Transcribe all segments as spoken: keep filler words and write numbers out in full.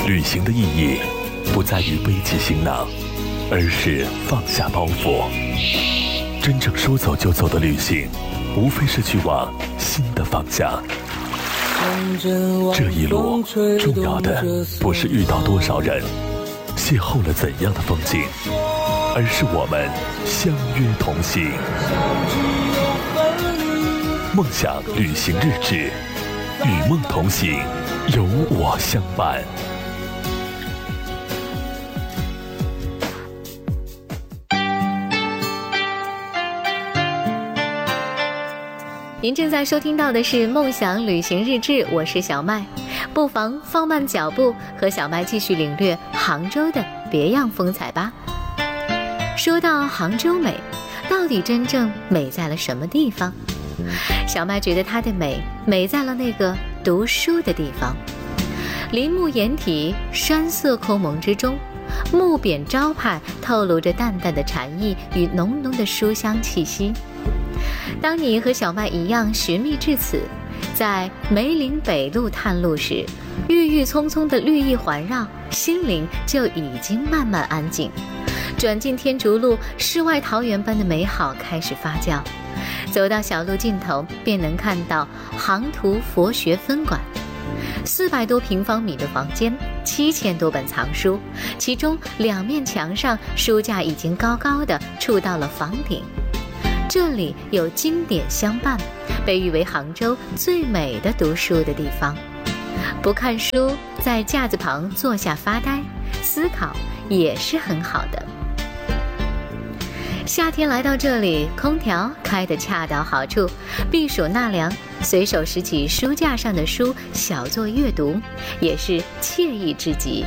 旅行的意义不在于背起行囊，而是放下包袱。真正说走就走的旅行，无非是去往新的方向。这一路重要的不是遇到多少人，邂逅了怎样的风景，而是我们相约同行。梦想旅行日志，与梦同行，有我相伴。 您正在收听到的是梦想旅行日志，我是小麦，不妨放慢脚步，和小麦继续领略杭州的别样风采吧。说到杭州美，到底真正美在了什么地方？小麦觉得它的美美在了那个读书的地方。林木掩体，山色空蒙之中，木匾招牌透露着淡淡的禅意与浓浓的书香气息。当你和小麦一样寻觅至此，在梅林北路探路时，郁郁葱葱的绿意环绕，心灵就已经慢慢安静。转进天竺路，世外桃源般的美好开始发酵。走到小路尽头，便能看到杭图佛学分馆。四百多平方米的房间，七千多本藏书，其中两面墙上书架已经高高的触到了房顶。这里有经典相伴，被誉为杭州最美的读书的地方。不看书，在架子旁坐下发呆思考也是很好的。夏天来到这里，空调开得恰到好处，避暑纳凉，随手拾起书架上的书，小作阅读，也是惬意之极。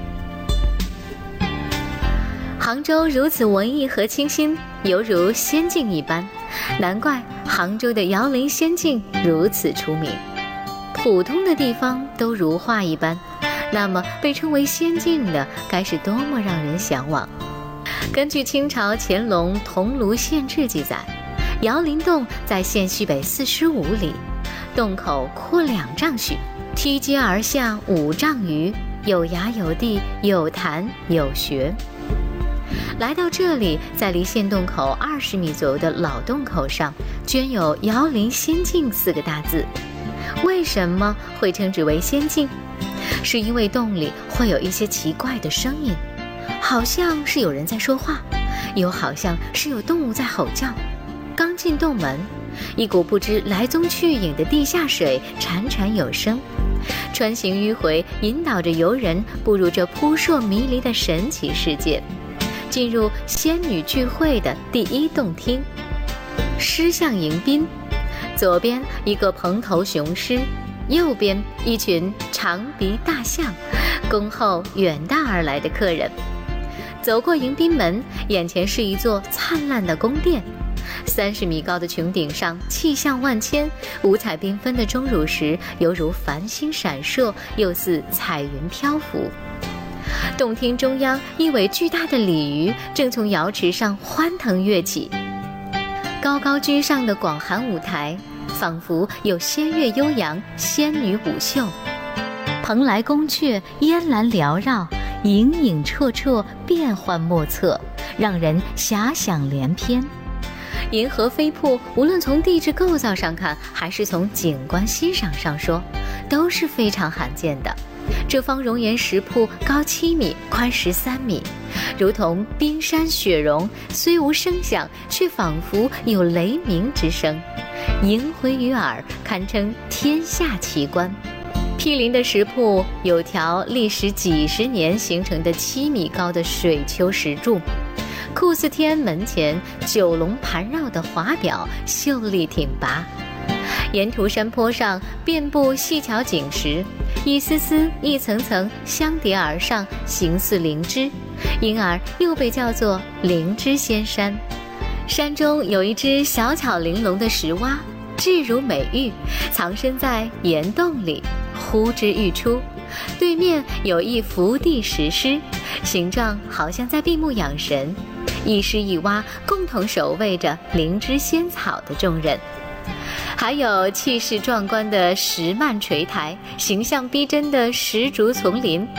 杭州如此文艺和清新，犹如仙境一般，难怪杭州的瑶林仙境如此出名。普通的地方都如画一般，那么被称为仙境的，该是多么让人向往。根据清朝乾隆《桐庐县志》记载，瑶林洞在县西北四十五里，洞口阔两丈许，梯阶而下五丈余，有崖有地，有潭有穴。来到这里，在离县洞口二十米左右的老洞口上，镌有“瑶林仙境”四个大字。为什么会称之为仙境？是因为洞里会有一些奇怪的声音，好像是有人在说话，又好像是有动物在吼叫。刚进洞门，一股不知来踪去影的地下水潺潺有声，穿行迂回，引导着游人步入这扑朔迷离的神奇世界，进入仙女聚会的第一洞厅。狮象迎宾，左边一个蓬头雄狮，右边一群长鼻大象，恭候远道而来的客人。走过迎宾门，眼前是一座灿烂的宫殿，三十米高的穹顶上气象万千，五彩缤纷的钟乳石犹如繁星闪烁，又似彩云漂浮。洞厅中央，一尾巨大的鲤鱼正从瑶池上欢腾跃起，高高居上的广寒舞台，仿佛有仙乐悠扬，仙女舞袖，蓬莱宫阙烟岚缭绕，影影绰绰，变幻莫测，让人遐想连篇。银河飞瀑，无论从地质构造上看，还是从景观欣赏上说，都是非常罕见的。这方熔岩石瀑高七米，宽十三米，如同冰山雪融，虽无声响，却仿佛有雷鸣之声，萦回于耳，堪称天下奇观。毗邻的石瀑有条历时几十年形成的七米高的水球石柱，库斯天门前九龙盘绕的华表秀丽挺拔。沿途山坡上遍布细巧景石，一丝丝一层层相叠而上，形似灵芝，因而又被叫做灵芝仙山。山中有一只小巧玲珑的石蛙，质如美玉，藏身在岩洞里，呼之欲出。对面有一伏地石狮，形状好像在闭目养神，一狮一蛙共同守卫着灵芝仙草的重任。还有气势壮观的石幔垂台，形象逼真的石竹丛林，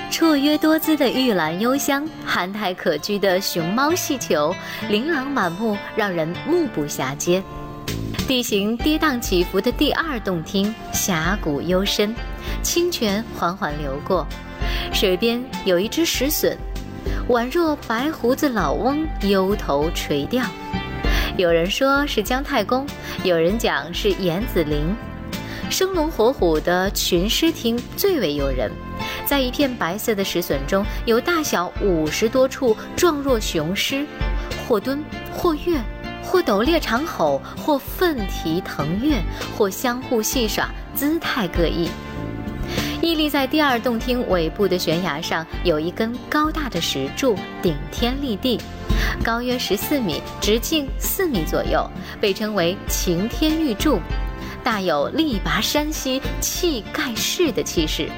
绰约多姿的玉兰幽香，憨态可掬的熊猫戏球，琳琅满目，让人目不暇接。地形跌宕起伏的第二洞厅峡谷幽深，清泉缓缓流过，水边有一只石笋，宛若白胡子老翁幽头垂钓。有人说是姜太公，有人讲是严子陵。生龙活虎的群狮厅最为诱人，在一片白色的石笋中，有大小五十多处状若雄狮，或蹲或跃，或斗猎长吼，或奋蹄腾跃，或相互戏耍，姿态各异。屹立在第二洞厅尾部的悬崖上，有一根高大的石柱，顶天立地，高约十四米，直径四米左右，被称为擎天玉柱，大有力拔山兮气盖世的气势。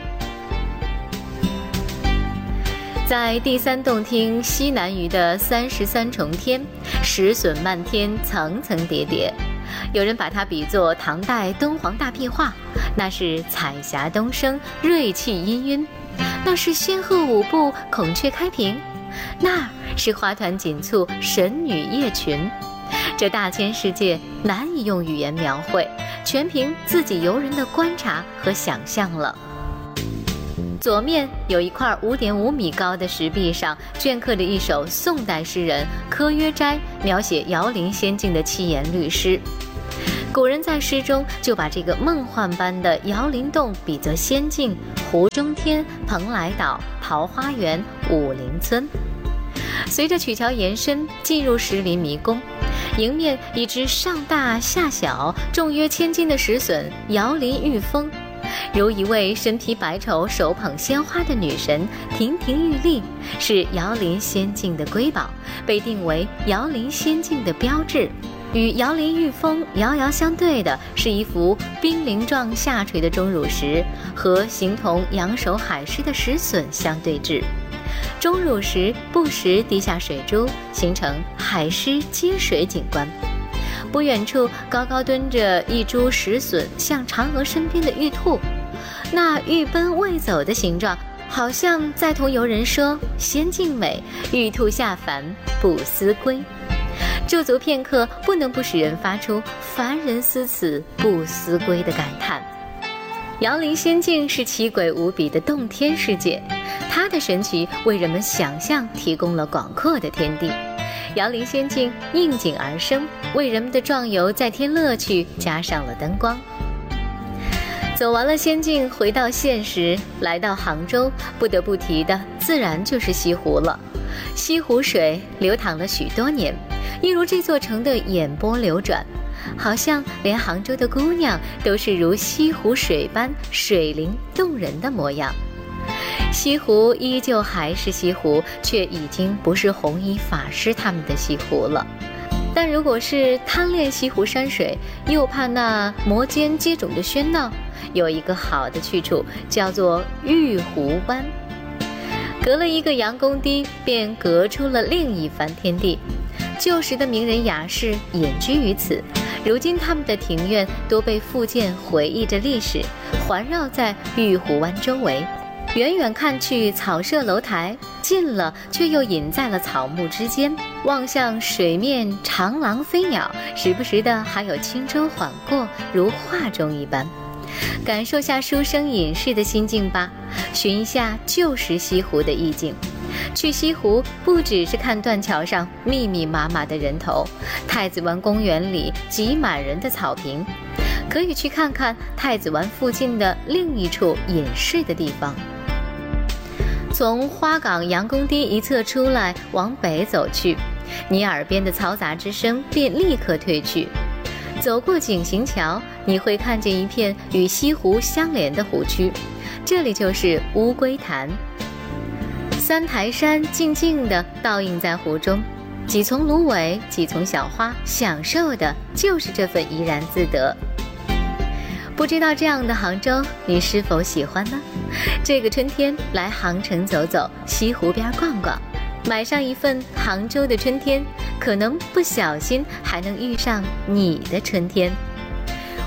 在第三洞厅西南隅的三十三重天，石笋漫天，层层叠叠，有人把它比作唐代敦煌大壁画，那是彩霞东升，瑞气氤氲；那是仙鹤舞步，孔雀开屏；那是花团锦簇，神女夜群。这大千世界难以用语言描绘，全凭自己游人的观察和想象了。左面有一块 五点五米高的石壁上镌刻着一首宋代诗人柯约斋描写瑶林仙境的七言律诗。古人在诗中就把这个梦幻般的瑶林洞比作仙境、湖中天、蓬莱岛、桃花源、武陵村。随着曲桥延伸进入石林迷宫，迎面一只上大下小、重约千斤的石笋摇林御风，如一位身披白绸、手捧鲜花的女神，亭亭玉立，是瑶林仙境的瑰宝，被定为瑶林仙境的标志。与瑶林玉峰遥遥相对的是一幅冰凌状下垂的钟乳石，和形同扬手海狮的石笋相对峙。钟乳石不时滴下水珠，形成海狮接水景观。不远处高高蹲着一株石笋，像嫦娥身边的玉兔，那欲奔未走的形状，好像在同游人说：仙境美，玉兔下凡不思归。驻足片刻，不能不使人发出凡人思此不思归的感叹。瑶林仙境是奇诡无比的洞天世界，它的神奇为人们想象提供了广阔的天地。瑶林仙境应景而生，为人们的壮游再添乐趣，加上了灯光。走完了仙境，回到现实，来到杭州，不得不提的自然就是西湖了。西湖水流淌了许多年，一如这座城的眼波流转，好像连杭州的姑娘都是如西湖水般水灵动人的模样。西湖依旧还是西湖，却已经不是弘一法师他们的西湖了。但如果是贪恋西湖山水，又怕那摩肩接踵的喧闹，有一个好的去处，叫做玉湖湾。隔了一个杨公堤，便隔出了另一番天地。旧时的名人雅士隐居于此，如今他们的庭院多被复建，回忆着历史，环绕在玉湖湾周围。远远看去，草舍楼台；近了，却又隐在了草木之间。望向水面，长廊飞鸟，时不时的还有轻舟缓过，如画中一般。感受下书生隐士的心境吧，寻一下旧时西湖的意境。去西湖不只是看断桥上密密麻麻的人头，太子湾公园里挤满人的草坪，可以去看看太子湾附近的另一处隐士的地方。从花港杨公堤一侧出来，往北走去，你耳边的嘈杂之声便立刻退去。走过景行桥，你会看见一片与西湖相连的湖区，这里就是乌龟潭。三台山静静地倒映在湖中，几丛芦苇，几丛小花，享受的就是这份怡然自得。不知道这样的杭州你是否喜欢呢？这个春天来杭城走走，西湖边逛逛，买上一份杭州的春天，可能不小心还能遇上你的春天。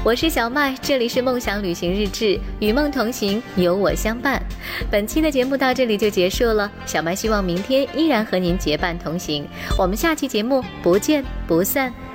我是小麦，这里是梦想旅行日志，与梦同行，有我相伴。本期的节目到这里就结束了，小麦希望明天依然和您结伴同行，我们下期节目不见不散。